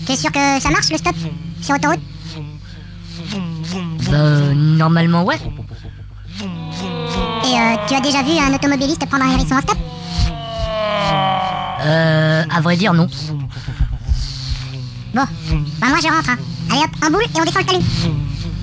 T'es sûr que ça marche le stop sur autoroute? Normalement ouais. Et tu as déjà vu un automobiliste prendre un hérisson en stop? À vrai dire non. Bon, bah moi je rentre, hein. Allez hop, en boule et on descend le talus.